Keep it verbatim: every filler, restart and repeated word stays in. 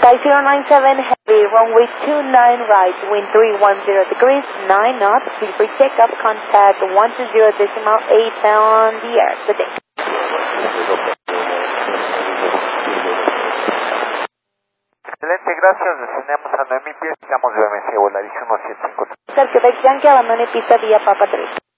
five zero nine seven heavy, runway two nine right, wind three one zero degrees, nine knots, clear for takeoff, contact one two zero decimal eight on the air. Good day. Excelente, gracias. Descendemos a nueve mil pies, estamos de B M C, Volaris uno siete cinco. Quebec Yankee, abandone pista vía Papa tres.